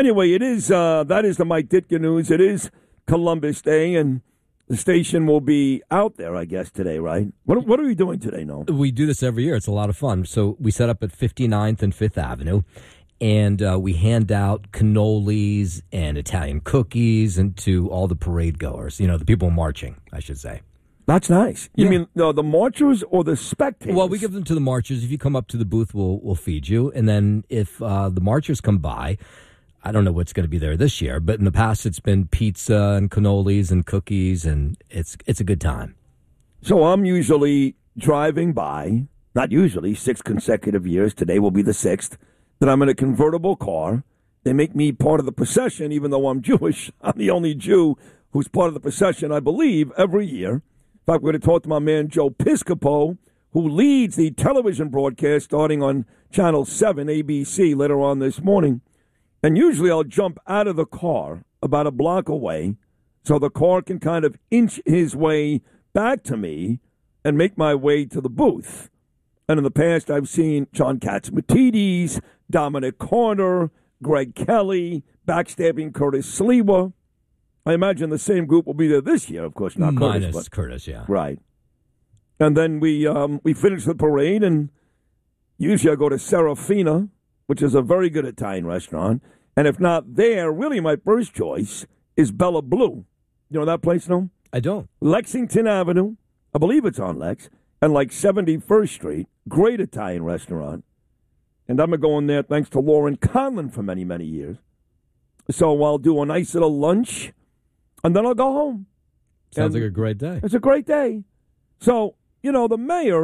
Anyway, it is that is the Mike Ditka news. It is Columbus Day, and the station will be out there, I guess, today, right? What are we doing today, Noam? We do this every year. It's a lot of fun. So we set up at 59th and 5th Avenue, and we hand out cannolis and Italian cookies and to all the parade goers, the people marching, I should say. That's nice. You mean the marchers or the spectators? Well, we give them to the marchers. If you come up to the booth, we'll feed you. And then if the marchers come by, I don't know what's going to be there this year, but in the past it's been pizza and cannolis and cookies, and it's a good time. So I'm usually driving by, not usually, 6 consecutive years. Today will be the 6th. That I'm in a convertible car. They make me part of the procession, even though I'm Jewish. I'm the only Jew who's part of the procession, I believe, every year. In fact, we're going to talk to my man Joe Piscopo, who leads the television broadcast starting on Channel 7, ABC, later on this morning. And usually I'll jump out of the car about a block away so the car can kind of inch his way back to me and make my way to the booth. And in the past, I've seen John Catsimatidis, Dominic Carter, Greg Kelly, backstabbing Curtis Sliwa. I imagine the same group will be there this year, of course, not Curtis. Minus Curtis, yeah. Right. And then we finish the parade, and usually I go to Serafina, which is a very good Italian restaurant. And if not there, really my first choice is Bella Blue. You know that place, no? I don't. Lexington Avenue. I believe it's on Lex. And like 71st Street. Great Italian restaurant. And I'm going there thanks to Lauren Conlon for many, many years. So I'll do a nice little lunch, and then I'll go home. Sounds like a great day. It's a great day. So, the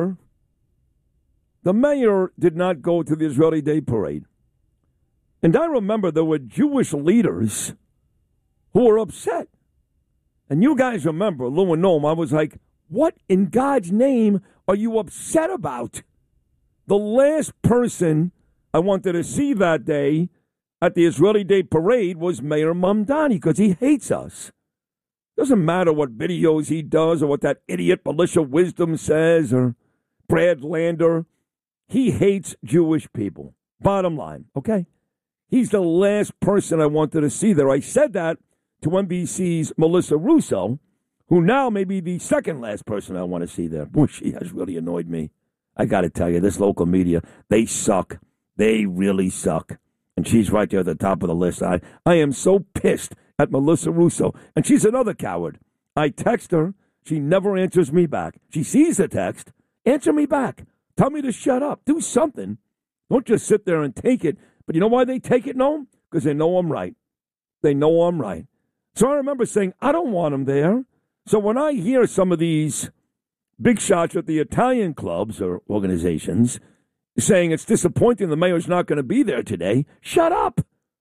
mayor did not go to the Israeli Day Parade. And I remember there were Jewish leaders who were upset. And you guys remember, Lou and Noam, I was like, what in God's name are you upset about? The last person I wanted to see that day at the Israeli Day Parade was Mayor Mamdani because he hates us. Doesn't matter what videos he does or what that idiot Militia Wisdom says or Brad Lander. He hates Jewish people. Bottom line, okay? He's the last person I wanted to see there. I said that to NBC's Melissa Russo, who now may be the second last person I want to see there. Boy, she has really annoyed me. I got to tell you, this local media, they suck. They really suck. And she's right there at the top of the list. I am so pissed at Melissa Russo. And she's another coward. I text her. She never answers me back. She sees the text. Answer me back. Tell me to shut up. Do something. Don't just sit there and take it. But you know why they take it, Noam? Because they know I'm right. They know I'm right. So I remember saying, I don't want them there. So when I hear some of these big shots at the Italian clubs or organizations saying it's disappointing the mayor's not going to be there today, shut up.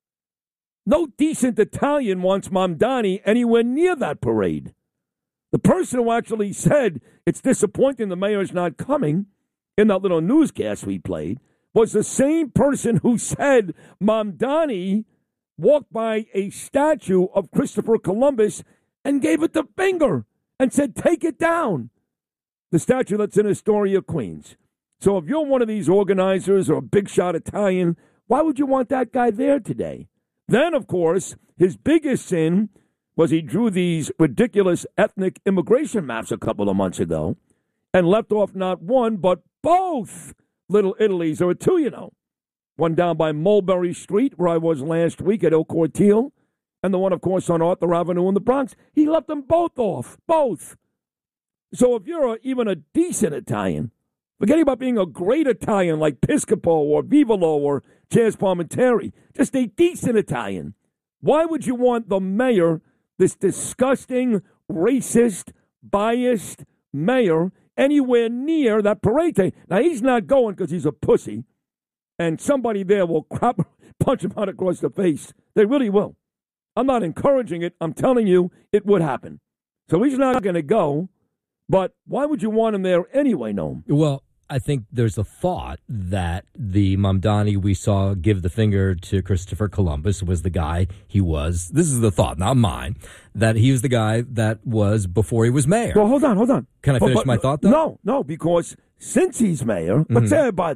No decent Italian wants Mamdani anywhere near that parade. The person who actually said it's disappointing the mayor's not coming in that little newscast we played was the same person who said Mamdani walked by a statue of Christopher Columbus and gave it the finger and said, take it down. The statue that's in Astoria, Queens. So if you're one of these organizers or a big shot Italian, why would you want that guy there today? Then, of course, his biggest sin was he drew these ridiculous ethnic immigration maps a couple of months ago and left off not one, but both Little Italys. There were two, One down by Mulberry Street, where I was last week at El Cortile, and the one, of course, on Arthur Avenue in the Bronx. He left them both off, both. So if you're even a decent Italian, forgetting about being a great Italian like Piscopo or Vivolo or Chaz Palminteri, just a decent Italian, why would you want the mayor, this disgusting, racist, biased mayor, anywhere near that parade day? Now, he's not going because he's a pussy, and somebody there will punch him out across the face. They really will. I'm not encouraging it. I'm telling you it would happen. So he's not going to go, but why would you want him there anyway, Noam? Well, I think there's a thought that the Mamdani we saw give the finger to Christopher Columbus was the guy he was. This is the thought, not mine, that he was the guy that was before he was mayor. Well, hold on. Can I finish my thought, though? No, because since he's mayor, let's say I buy that.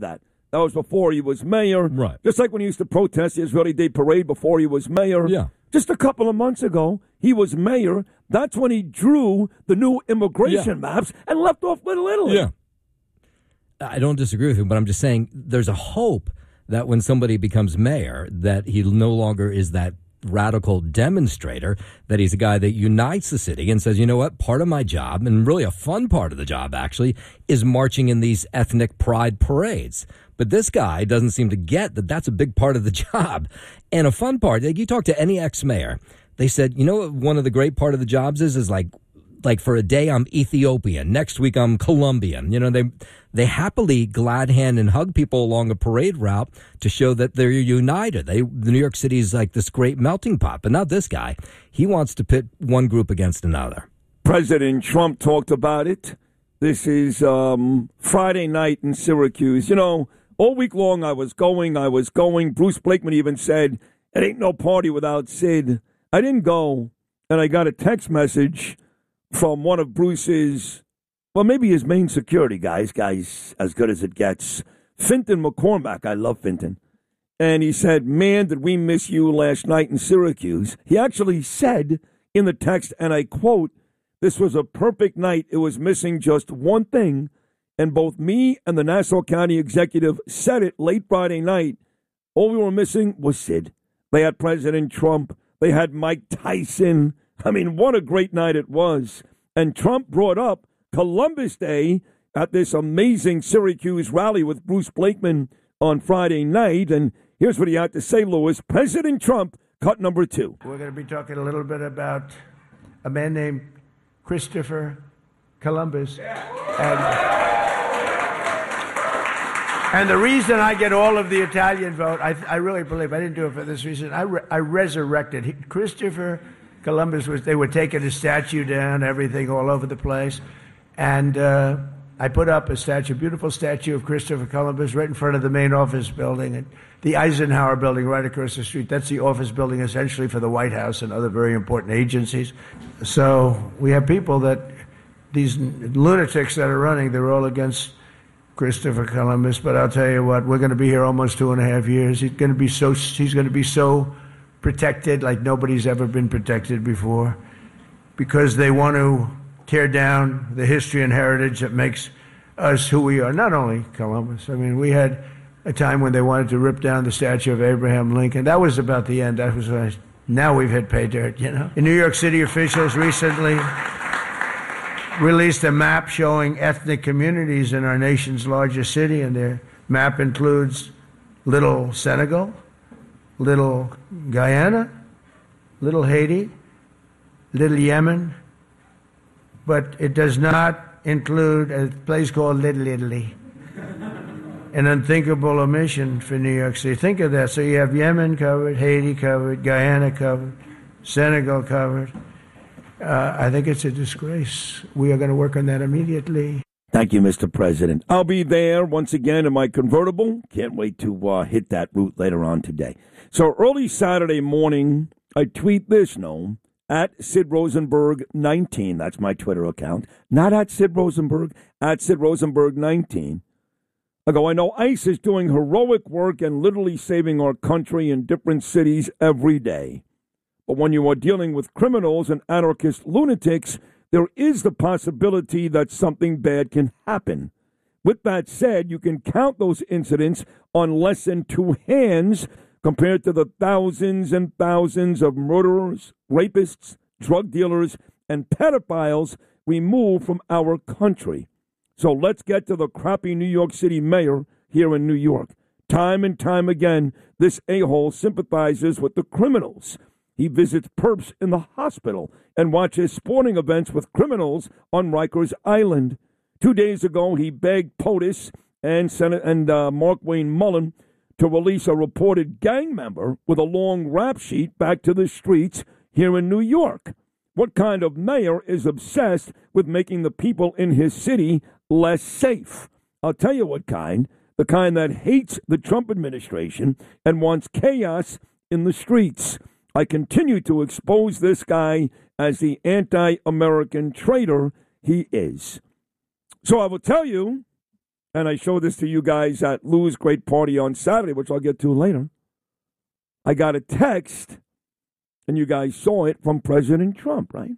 That was before he was mayor. Right. Just like when he used to protest the Israeli Day Parade before he was mayor. Yeah. Just a couple of months ago, he was mayor. That's when he drew the new immigration maps and left off Little Italy. Yeah. I don't disagree with him, but I'm just saying there's a hope that when somebody becomes mayor, that he no longer is that radical demonstrator, that he's a guy that unites the city and says, you know what, part of my job, and really a fun part of the job actually, is marching in these ethnic pride parades. But this guy doesn't seem to get that that's a big part of the job. And a fun part, like you talk to any ex-mayor, they said, you know what one of the great part of the jobs is like for a day I'm Ethiopian, next week I'm Colombian. You know, they happily glad hand and hug people along a parade route to show that they're united. The New York City is like this great melting pot, but not this guy. He wants to pit one group against another. President Trump talked about it. This is Friday night in Syracuse. You know, all week long I was going. Bruce Blakeman even said, it ain't no party without Sid. I didn't go, and I got a text message from one of Bruce's, well, maybe his main security guys as good as it gets, Finton McCormack. I love Finton. And he said, man, did we miss you last night in Syracuse. He actually said in the text, and I quote, this was a perfect night. It was missing just one thing. And both me and the Nassau County executive said it late Friday night. All we were missing was Sid. They had President Trump. They had Mike Tyson. I mean, what a great night it was. And Trump brought up Columbus Day at this amazing Syracuse rally with Bruce Blakeman on Friday night. And here's what he had to say, Lewis. President Trump, cut number 2. We're going to be talking a little bit about a man named Christopher Columbus. And the reason I get all of the Italian vote, I really believe, I didn't do it for this reason, I resurrected Christopher Columbus. They were taking his statue down, everything all over the place. And I put up a beautiful statue of Christopher Columbus right in front of the main office building, and the Eisenhower building right across the street. That's the office building essentially for the White House and other very important agencies. So we have people these lunatics that are running, they're all against Christopher Columbus. But I'll tell you what, we're going to be here almost 2.5 years. He's going to be so protected like nobody's ever been protected before, because they want to tear down the history and heritage that makes us who we are. Not only Columbus. I mean, we had a time when they wanted to rip down the statue of Abraham Lincoln. That was about the end. That was now we've hit pay dirt, you know. In New York City, officials recently released a map showing ethnic communities in our nation's largest city, and their map includes Little Senegal, Little Guyana, Little Haiti, Little Yemen, but it does not include a place called Little Italy. An unthinkable omission for New York City. Think of that. So you have Yemen covered, Haiti covered, Guyana covered, Senegal covered. I think it's a disgrace. We are going to work on that immediately. Thank you, Mr. President. I'll be there once again in my convertible. Can't wait to hit that route later on today. So early Saturday morning, I tweet this, Noam, at Sid Rosenberg 19. That's my Twitter account. Not at Sid Rosenberg, at Sid Rosenberg 19. I go, I know ICE is doing heroic work and literally saving our country in different cities every day. But when you are dealing with criminals and anarchist lunatics, there is the possibility that something bad can happen. With that said, you can count those incidents on less than 2 hands compared to the thousands and thousands of murderers, rapists, drug dealers, and pedophiles removed from our country. So let's get to the crappy New York City mayor here in New York. Time and time again, this a-hole sympathizes with the criminals. He visits perps in the hospital and watches sporting events with criminals on Rikers Island. 2 days ago, he begged POTUS and Mark Wayne Mullen to release a reported gang member with a long rap sheet back to the streets here in New York. What kind of mayor is obsessed with making the people in his city less safe? I'll tell you what kind. The kind that hates the Trump administration and wants chaos in the streets. I continue to expose this guy as the anti-American traitor he is. So I will tell you, and I showed this to you guys at Lou's great party on Saturday, which I'll get to later. I got a text, and you guys saw it, from President Trump, right?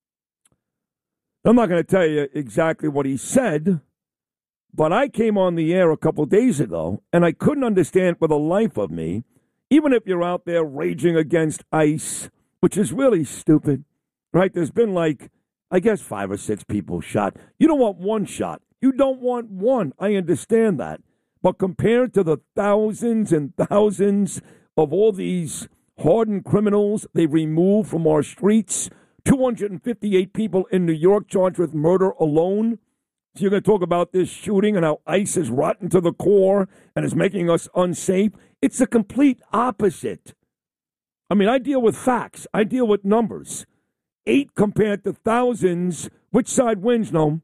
I'm not going to tell you exactly what he said, but I came on the air a couple days ago, and I couldn't understand for the life of me, even if you're out there raging against ICE, which is really stupid, right? There's been I guess 5 or 6 people shot. You don't want one shot. You don't want one. I understand that. But compared to the thousands and thousands of all these hardened criminals they've removed from our streets, 258 people in New York charged with murder alone. So you're going to talk about this shooting and how ICE is rotten to the core and is making us unsafe? It's the complete opposite. I mean, I deal with facts. I deal with numbers. 8 compared to thousands. Which side wins, Noam?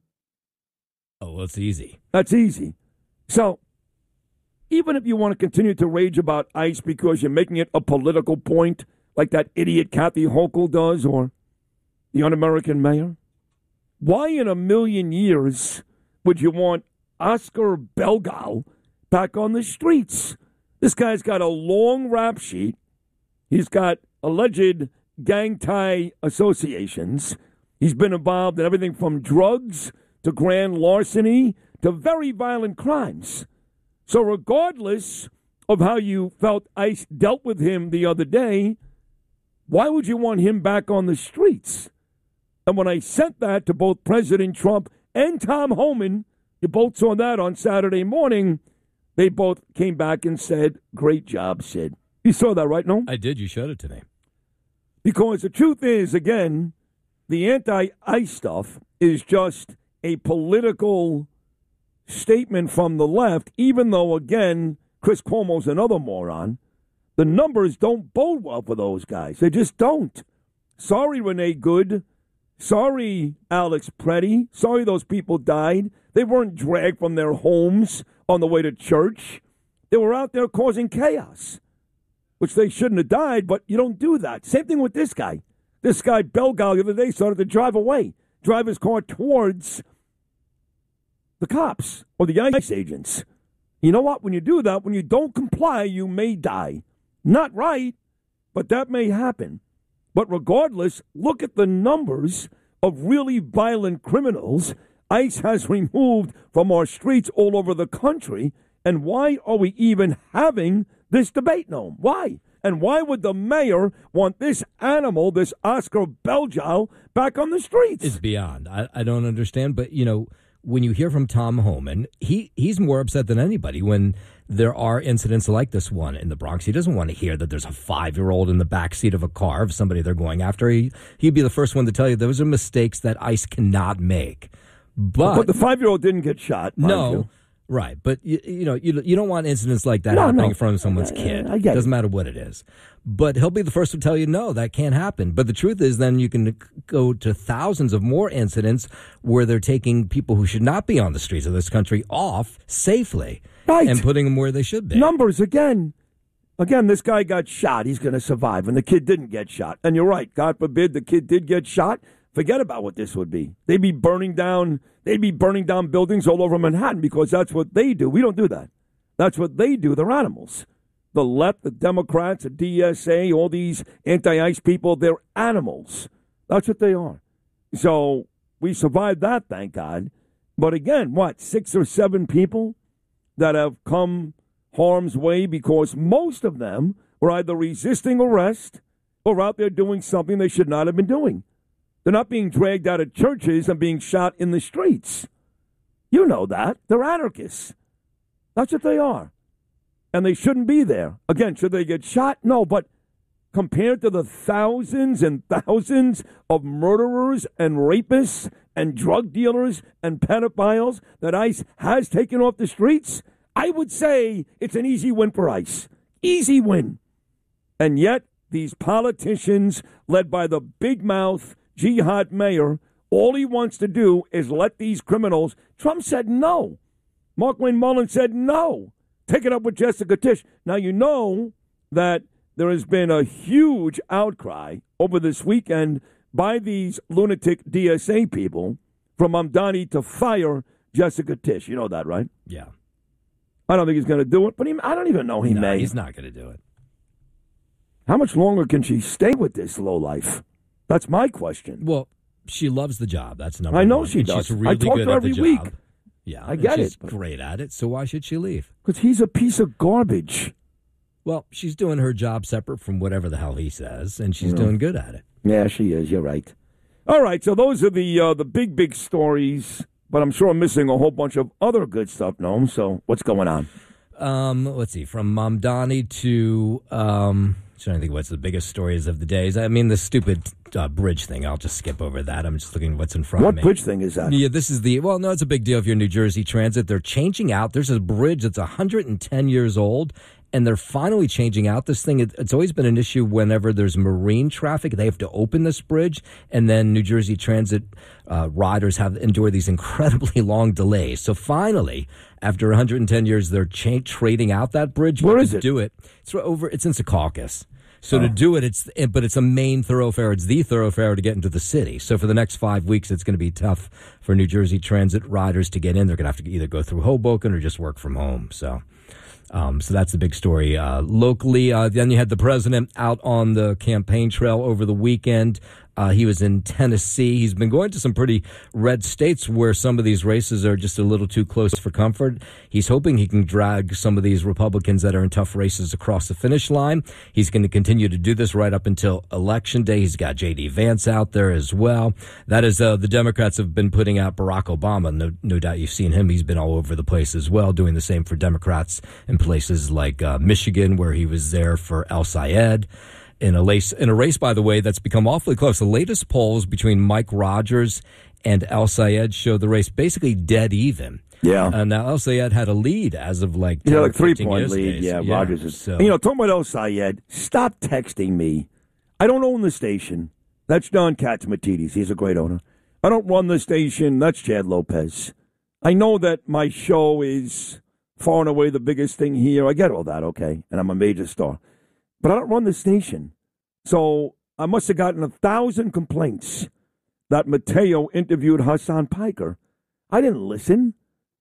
Oh, that's easy. That's easy. So even if you want to continue to rage about ICE because you're making it a political point, like that idiot Kathy Hochul does, or the un-American mayor, why in a million years would you want Oscar Belgal back on the streets? This guy's got a long rap sheet. He's got alleged gang tie associations. He's been involved in everything from drugs to grand larceny to very violent crimes. So regardless of how you felt ICE dealt with him the other day, why would you want him back on the streets? And when I sent that to both President Trump and Tom Homan, you both saw that on Saturday morning, they both came back and said, great job, Sid. You saw that, right, no? I did. You showed it to me. Because the truth is, again, the anti-ICE stuff is just a political statement from the left, even though, again, Chris Cuomo's another moron. The numbers don't bode well for those guys. They just don't. Sorry, Renee Good. Sorry, Alex Preddy. Sorry those people died. They weren't dragged from their homes on the way to church. They were out there causing chaos, which they shouldn't have died, but you don't do that. Same thing with this guy. This guy, Belgal, the other day started to drive his car towards the cops or the ICE agents. You know what? When you do that, when you don't comply, you may die. Not right, but that may happen. But regardless, look at the numbers of really violent criminals ICE has removed from our streets all over the country. And why are we even having this debate, Noam? Why? And why would the mayor want this animal, this Oscar Belgal, back on the streets? It's beyond. I don't understand. But, when you hear from Tom Homan, he's more upset than anybody when there are incidents like this one in the Bronx. He doesn't want to hear that there's a 5-year-old in the backseat of a car of somebody they're going after. He'd be the first one to tell you those are mistakes that ICE cannot make. But the 5-year-old didn't get shot. No. Right, but you don't want incidents like that happening in front of someone's kid. I get it. Doesn't matter what it is. But he'll be the first to tell you, no, that can't happen. But the truth is then you can go to thousands of more incidents where they're taking people who should not be on the streets of this country off safely and putting them where they should be. Numbers, again, this guy got shot. He's going to survive, and the kid didn't get shot. And you're right. God forbid the kid did get shot. Forget about what this would be. They'd be burning down buildings all over Manhattan because that's what they do. We don't do that. That's what they do. They're animals. The left, the Democrats, the DSA, all these anti-ICE people, they're animals. That's what they are. So we survived that, thank God. But again, 6 or 7 people that have come harm's way because most of them were either resisting arrest or out there doing something they should not have been doing. They're not being dragged out of churches and being shot in the streets. You know that. They're anarchists. That's what they are. And they shouldn't be there. Again, should they get shot? No, but compared to the thousands and thousands of murderers and rapists and drug dealers and pedophiles that ICE has taken off the streets, I would say it's an easy win for ICE. Easy win. And yet, these politicians led by the big mouth jihad mayor, all he wants to do is let these criminals. Trump said no. Mark Wayne Mullin said no. Take it up with Jessica Tisch. Now, you know that there has been a huge outcry over this weekend by these lunatic DSA people from Mamdani to fire Jessica Tisch. You know that, right? Yeah. I don't think he's going to do it, but I don't even know he No, may. he's not going to do it. How much longer can she stay with this lowlife? That's my question. Well, she loves the job. That's number I know one. she And does. She's really I talk good to her at the every job. week. Yeah, I get she's it, but- great at it, so why should she leave? Because he's a piece of garbage. Well, she's doing her job separate from whatever the hell he says, and she's doing good at it. Yeah, she is. You're right. All right, so those are the big stories, but I'm sure I'm missing a whole bunch of other good stuff, Noam. So what's going on? Let's see, from Mamdani to trying to think what's the biggest stories of the days. I mean, the stupid bridge thing. I'll just skip over that. I'm just looking at what's in front What of me. bridge thing is that? Yeah, this is no, it's a big deal if you're New Jersey Transit. They're changing out. There's a bridge that's 110 years old, and they're finally changing out this thing. It's always been an issue whenever there's marine traffic. They have to open this bridge, and then New Jersey Transit riders have endured these incredibly long delays. So finally, after 110 years, they're trading out that bridge. Where But is to it? do it, it's in Secaucus. So to do it, but it's a main thoroughfare. It's the thoroughfare to get into the city. So for the next 5 weeks, it's going to be tough for New Jersey Transit riders to get in. They're going to have to either go through Hoboken or just work from home. So that's the big story locally. Then you had the president out on the campaign trail over the weekend. He was in Tennessee. He's been going to some pretty red states where some of these races are just a little too close for comfort. He's hoping he can drag some of these Republicans that are in tough races across the finish line. He's going to continue to do this right up until Election Day. He's got J.D. Vance out there as well. That is, the Democrats have been putting out Barack Obama. No doubt you've seen him. He's been all over the place as well, doing the same for Democrats in places like Michigan, where he was there for El Sayed. In a race, by the way, that's become awfully close. The latest polls between Mike Rogers and El Sayed show the race basically dead even. Yeah. Now El Sayed had a lead as of like 10 Yeah, or like 15 3-point years lead. days. Yeah, Rogers is. So, And, talking about El Sayed, stop texting me. I don't own the station. That's Don Katzmatidis. He's a great owner. I don't run the station. That's Chad Lopez. I know that my show is far and away the biggest thing here. I get all that, okay, and I'm a major star. But I don't run the station. So I must have gotten 1,000 complaints that Mateo interviewed Hassan Piker. I didn't listen.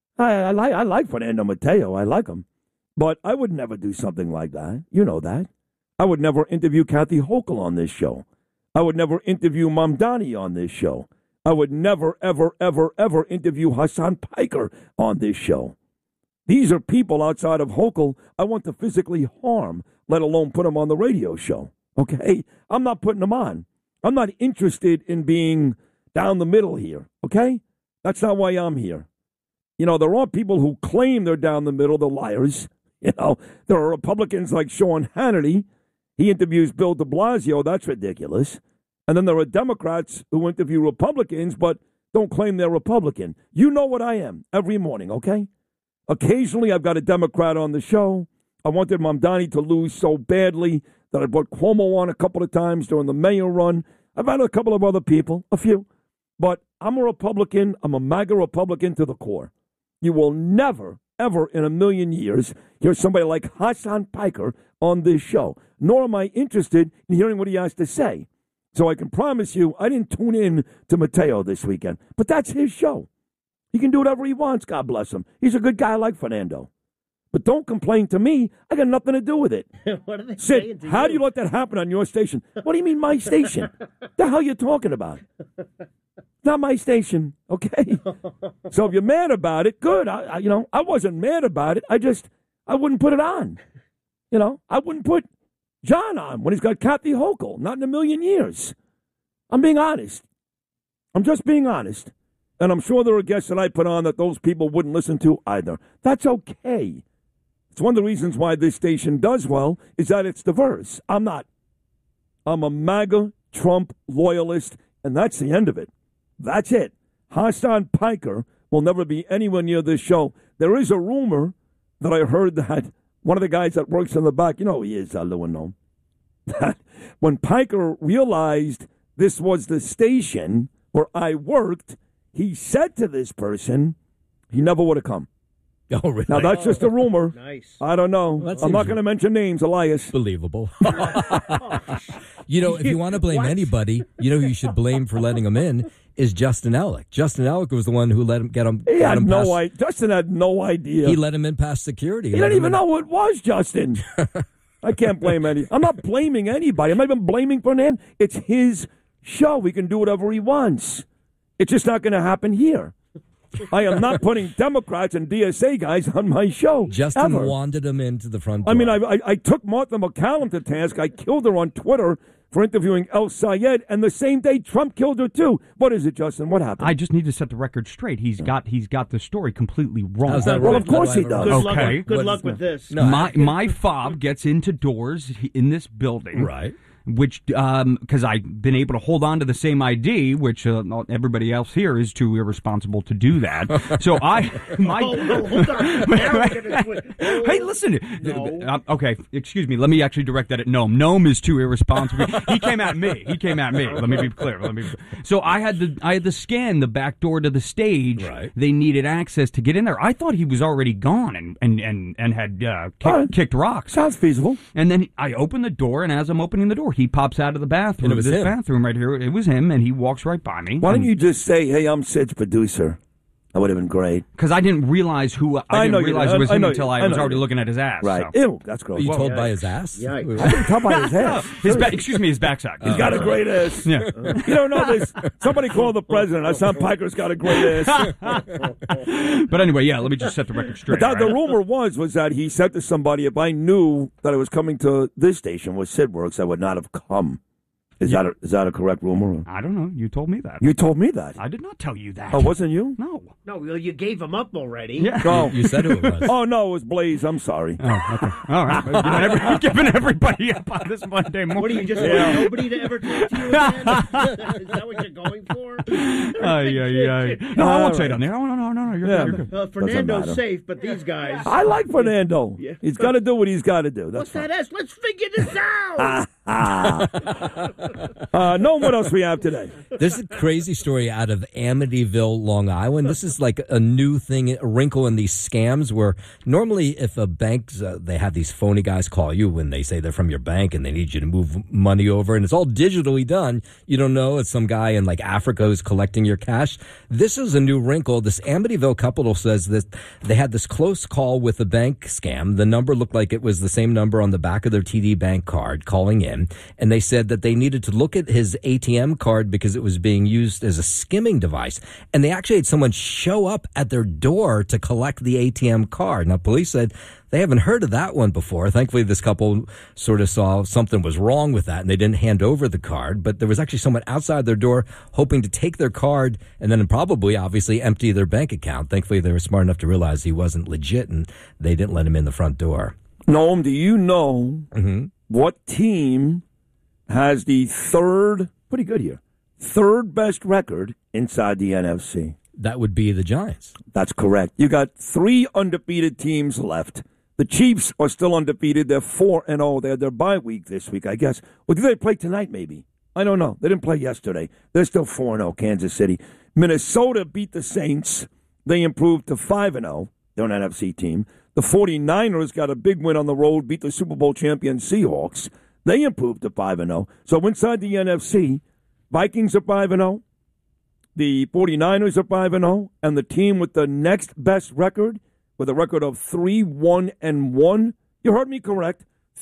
I like Fernando Mateo. I like him. But I would never do something like that. You know that. I would never interview Kathy Hochul on this show. I would never interview Mamdani on this show. I would never, ever, ever, ever interview Hassan Piker on this show. These are people outside of Hochul I want to physically harm, let alone put them on the radio show. Okay? I'm not putting them on. I'm not interested in being down the middle here. Okay? That's not why I'm here. There are people who claim they're down the middle. They're liars. There are Republicans like Sean Hannity. He interviews Bill de Blasio. That's ridiculous. And then there are Democrats who interview Republicans but don't claim they're Republican. You know what I am every morning, okay? Occasionally I've got a Democrat on the show. I wanted Mamdani to lose so badly that I brought Cuomo on a couple of times during the mayor run. I've had a couple of other people, a few. But I'm a Republican. I'm a MAGA Republican to the core. You will never, ever in a million years hear somebody like Hassan Piker on this show, nor am I interested in hearing what he has to say. So I can promise you I didn't tune in to Mateo this weekend. But that's his show. He can do whatever he wants, God bless him. He's a good guy like Fernando. But don't complain to me. I got nothing to do with it. What are they Sid, saying to how do you let that happen on your station? What do you mean my station? The hell you talking about? Not my station, okay? So if you're mad about it, good. I wasn't mad about it. I wouldn't put it on. I wouldn't put John on when he's got Kathy Hochul. Not in a million years. I'm being honest. I'm just being honest. And I'm sure there are guests that I put on that those people wouldn't listen to either. That's okay. It's one of the reasons why this station does well is that it's diverse. I'm not. I'm a MAGA Trump loyalist, and that's the end of it. That's it. Hassan Piker will never be anywhere near this show. There is a rumor that I heard that one of the guys that works in the back, who he is, Lou and Noam, that when Piker realized this was the station where I worked, he said to this person, he never would have come. Oh, really? Now, that's just a rumor. Nice. I don't know. That I'm not seems going to mention names, Elias. Believable. If you want to blame anybody, who you should blame for letting him in is Justin Ellick. Justin Ellick was the one who let him get him. He had no past, idea. Justin had no idea. He let him in past security. He didn't even know who it was, Justin. I can't blame I'm not blaming anybody. I'm not even blaming Fernand. It's his show. He can do whatever he wants. It's just not going to happen here. I am not putting Democrats and DSA guys on my show. Justin ever. wanted him into the front door. I mean, I took Martha McCallum to task. I killed her on Twitter for interviewing El Sayed, and the same day Trump killed her too. What is it, Justin? What happened? I just need to set the record straight. He's got the story completely wrong. How's that Well, right? of course he does. Okay. Good luck with this. No, My fob gets into doors in this building. right. Which, because I've been able to hold on to the same ID, which everybody else here is too irresponsible to do that. So hold on. Hey, listen. No. Okay, excuse me. Let me actually direct that at Noam. Noam is too irresponsible. He came at me. Let me be clear. So I had to scan the back door to the stage. Right. They needed access to get in there. I thought he was already gone and had kicked rocks. Sounds feasible. And then I open the door, and as I'm opening the door, he pops out of the bathroom. And it was this him. bathroom right here. It was him, and he walks right by me. Why don't you just say, "Hey, I'm Sid's producer"? That would have been great. Because I didn't realize who I didn't know you realize did. it was I him know until you- I I was know already you- looking at his ass. Right. So. Ew, that's gross. Were you told yikes. by his ass? Yikes. I didn't tell by his ass. Excuse me, his backside. He's got a great ass. Yeah. You don't know this. Somebody called the president. Hassan Piker's got a great ass. But anyway, yeah, let me just set the record straight. But the right? rumor was that he said to somebody, if I knew that I was coming to this station with Sid Works, I would not have come. Is that a correct rumor? I don't know. You told me that. You told me that. I did not tell you that. Oh, wasn't you? No. No, well, you gave him up already. Yeah. No. You said who it was. Oh, no, it was Blaze. I'm sorry. Oh, okay. All right. Giving everybody up on this Monday morning. What do you just want nobody to ever talk to you again? Is that what you're going for? No, I won't say it on there. Oh, no. You're good. Fernando's matter. safe, but these guys. I like Fernando. Yeah. He's got to do what he's got to do. That's What's that S? Let's figure this out. Know what else we have today. There's a crazy story out of Amityville, Long Island. This is like a new thing, a wrinkle in these scams where normally if a bank, they have these phony guys call you when they say they're from your bank and they need you to move money over and it's all digitally done. You don't know it's some guy in like Africa who's collecting your cash. This is a new wrinkle. This Amityville couple says that they had this close call with a bank scam. The number looked like it was the same number on the back of their TD Bank card calling in. And they said that they needed to look at his ATM card because it was being used as a skimming device. And they actually had someone show up at their door to collect the ATM card. Now, police said they haven't heard of that one before. Thankfully, this couple sort of saw something was wrong with that, and they didn't hand over the card. But there was actually someone outside their door hoping to take their card and then probably, obviously, empty their bank account. Thankfully, they were smart enough to realize he wasn't legit, and they didn't let him in the front door. Noam, do you know what team has the third best record inside the NFC? That would be the Giants. That's correct. You got 3 undefeated teams left. The Chiefs are still undefeated. They're 4-0. They had their bye week this week, I guess. Or do they play tonight, maybe? I don't know. They didn't play yesterday. They're still 4-0, Kansas City. Minnesota beat the Saints. They improved to 5-0. They're an NFC team. The 49ers got a big win on the road, beat the Super Bowl champion Seahawks. They improved to 5-0. So inside the NFC, Vikings are 5-0. The 49ers are 5-0, and the team with the next best record, with a record of 3-1-1, you heard me correct,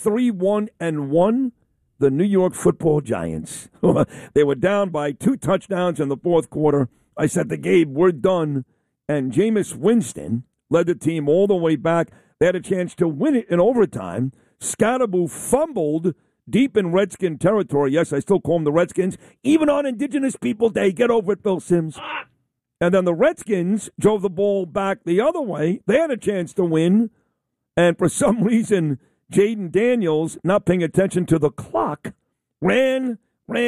3-1-1, the New York Football Giants. They were down by 2 touchdowns in the fourth quarter. I said to Gabe, we're done, and Jameis Winston led the team all the way back. They had a chance to win it in overtime. Scatterboo fumbled deep in Redskin territory. Yes, I still call them the Redskins. Even on Indigenous People Day. Get over it, Bill Sims. And then the Redskins drove the ball back the other way. They had a chance to win. And for some reason, Jaden Daniels, not paying attention to the clock, ran,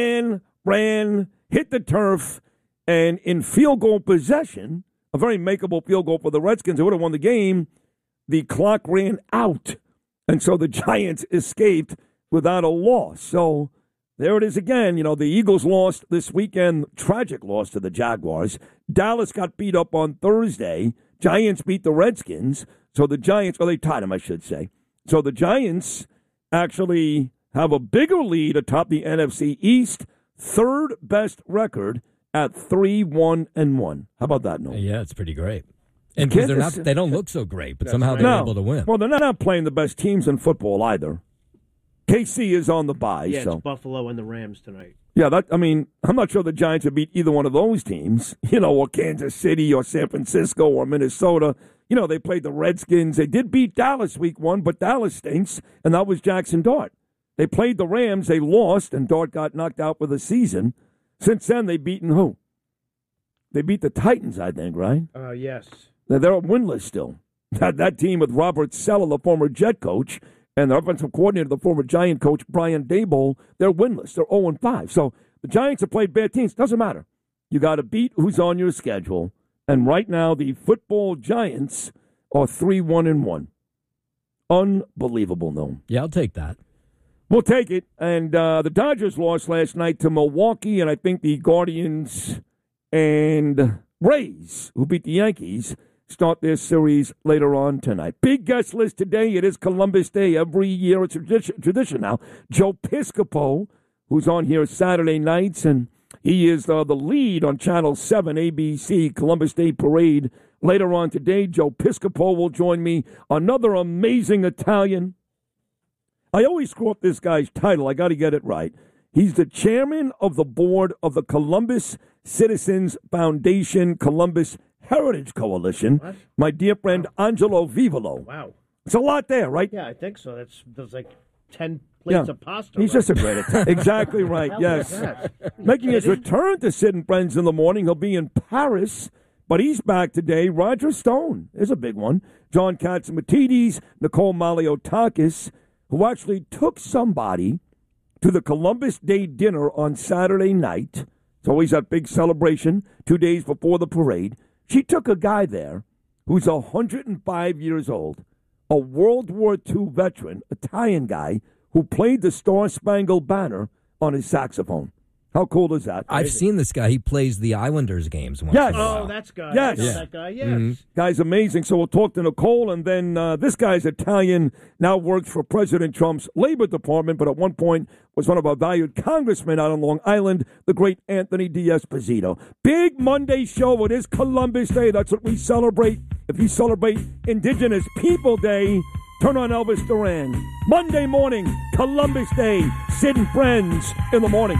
hit the turf, and in field goal possession, a very makeable field goal for the Redskins, they would have won the game, the clock ran out. And so the Giants escaped without a loss. So there it is again. You know, the Eagles lost this weekend, tragic loss to the Jaguars. Dallas got beat up on Thursday. Giants beat the Redskins. So the Giants, they tied them, I should say. So the Giants actually have a bigger lead atop the NFC East, third best record at 3-1-1. How about that, Noel? Yeah, it's pretty great. And because they don't look so great, but somehow they're able to win. Well, they're not playing the best teams in football either. KC is on the bye. Yeah, so. it's Buffalo and the Rams tonight. Yeah, I'm not sure the Giants would beat either one of those teams, or Kansas City or San Francisco or Minnesota. They played the Redskins. They did beat Dallas week 1, but Dallas stinks, and that was Jackson Dart. They played the Rams. They lost, and Dart got knocked out for the season. Since then, they've beaten who? They beat the Titans, I think, right? Yes. They're winless still. That team with Robert Saleh, the former Jet coach, and the offensive coordinator, the former Giant coach, Brian Daboll, they're winless. They're 0-5. So the Giants have played bad teams. Doesn't matter. You got to beat who's on your schedule. And right now, the football Giants are 3-1-1. Unbelievable, no? Yeah, I'll take that. We'll take it. And the Dodgers lost last night to Milwaukee, and I think the Guardians and Rays, who beat the Yankees, start their series later on tonight. Big guest list today. It is Columbus Day. Every year it's a tradition now. Joe Piscopo, who's on here Saturday nights, and he is the lead on Channel 7 ABC Columbus Day Parade. Later on today, Joe Piscopo will join me. Another amazing Italian. I always screw up this guy's title. I got to get it right. He's the chairman of the board of the Columbus Citizens Foundation Columbus Heritage Coalition. What? My dear friend Angelo Vivolo. Wow. It's a lot there, right? Yeah, I think so. There's like 10 plates of pasta. He's just a great Italian. Exactly right, yes. Making his return to Sid and Friends in the morning. He'll be in Paris, but he's back today. Roger Stone is a big one. John Katsimatidis, Nicole Maliotakis, who actually took somebody to the Columbus Day dinner on Saturday night. It's always that big celebration 2 days before the parade. She took a guy there who's 105 years old, a World War II veteran, Italian guy, who played the Star-Spangled Banner on his saxophone. How cool is that? I've seen this guy. He plays the Islanders games once Yes. in a while. Oh, that's guy. Yes. I know Yeah. that guy, yes. Mm-hmm. Guy's amazing. So we'll talk to Nicole, and then this guy's Italian, now works for President Trump's Labor Department, but at one point was one of our valued congressmen out on Long Island, the great Anthony D'Esposito. Big Monday show. It is Columbus Day. That's what we celebrate. If you celebrate Indigenous People Day, turn on Elvis Duran. Monday morning, Columbus Day, Sid and Friends in the morning.